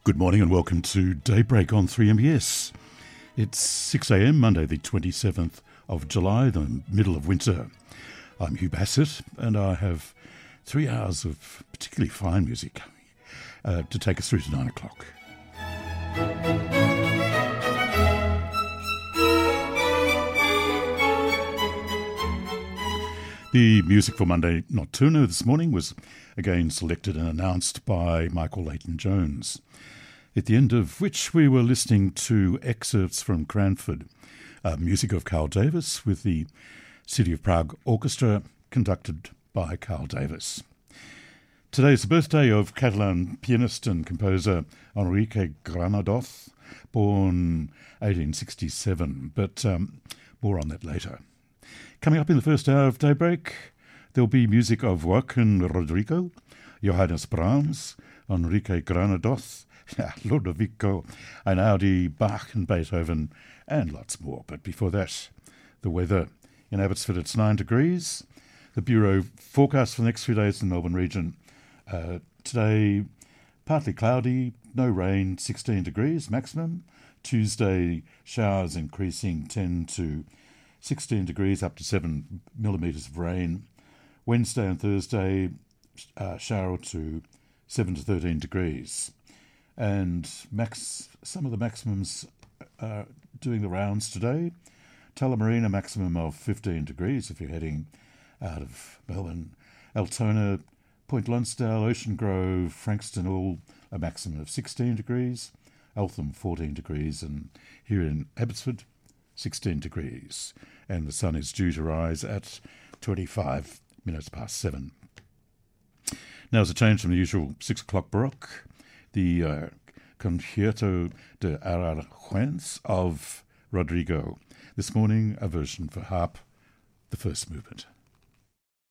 Good morning and welcome to Daybreak on 3MBS. It's 6 a.m, Monday the 27th of July, the middle of winter. I'm Hugh Bassett and I have 3 hours of particularly fine music to take us through to 9 o'clock. The music for Monday Nocturno this morning was again selected and announced by Michael Leighton-Jones, at the end of which we were listening to excerpts from Cranford, music of Carl Davis with the City of Prague Orchestra conducted by Carl Davis. Today is the birthday of Catalan pianist and composer Enrique Granados, born 1867, but more on that later. Coming up in the first hour of Daybreak, there'll be music of Joaquin Rodrigo, Johannes Brahms, Enrique Granados, Ludovico Einaudi, Bach and Beethoven, and lots more. But before that, the weather in Abbotsford, it's 9 degrees. The Bureau forecast for the next few days in the Melbourne region. Today, partly cloudy, no rain, 16 degrees maximum. Tuesday, showers increasing 10 to 16 degrees, up to 7 millimetres of rain. Wednesday and Thursday, shower to 7 to 13 degrees. And some of the maximums doing the rounds today. Tullamarine, a maximum of 15 degrees if you're heading out of Melbourne. Altona, Point Lonsdale, Ocean Grove, Frankston, all a maximum of 16 degrees. Eltham, 14 degrees. And here in Abbotsford, 16 degrees. And the sun is due to rise at 25 minutes past 7. Now, as a change from the usual 6 o'clock baroque, the Concierto de Aranjuez of Rodrigo. This morning, a version for harp, the first movement.